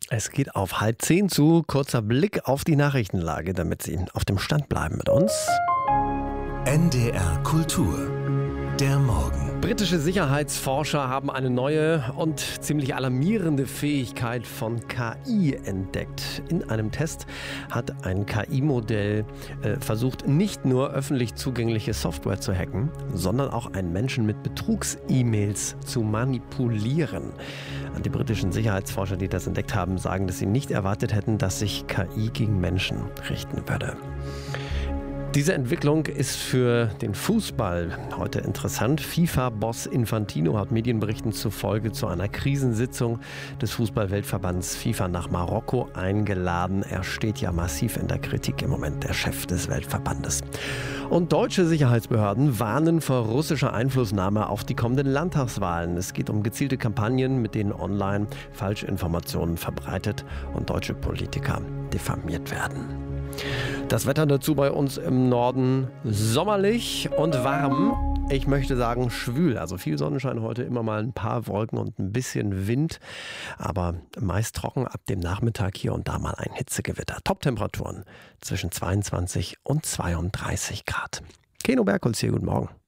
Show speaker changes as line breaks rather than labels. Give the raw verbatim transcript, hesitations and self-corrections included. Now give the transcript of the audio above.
Es geht auf halb zehn zu. Kurzer Blick auf die Nachrichtenlage, damit Sie auf dem Stand bleiben mit uns.
N D R Kultur. Der Morgen.
Britische Sicherheitsforscher haben eine neue und ziemlich alarmierende Fähigkeit von K I entdeckt. In einem Test hat ein K I-Modell äh, versucht, nicht nur öffentlich zugängliche Software zu hacken, sondern auch einen Menschen mit Betrugs-E-Mails zu manipulieren. Die britischen Sicherheitsforscher, die das entdeckt haben, sagen, dass sie nicht erwartet hätten, dass sich K I gegen Menschen richten würde. Diese Entwicklung ist für den Fußball heute interessant. FIFA-Boss Infantino hat Medienberichten zufolge zu einer Krisensitzung des Fußball-Weltverbands FIFA nach Marokko eingeladen. Er steht ja massiv in der Kritik im Moment, der Chef des Weltverbandes. Und deutsche Sicherheitsbehörden warnen vor russischer Einflussnahme auf die kommenden Landtagswahlen. Es geht um gezielte Kampagnen, mit denen online Falschinformationen verbreitet und deutsche Politiker diffamiert werden. Das Wetter dazu bei uns im Norden sommerlich und warm. Ich möchte sagen schwül, also viel Sonnenschein heute, immer mal ein paar Wolken und ein bisschen Wind, aber meist trocken, ab dem Nachmittag hier und da mal ein Hitzegewitter. Top-Temperaturen zwischen zweiundzwanzig und zweiunddreißig Grad. Keno Bergholz hier, guten Morgen.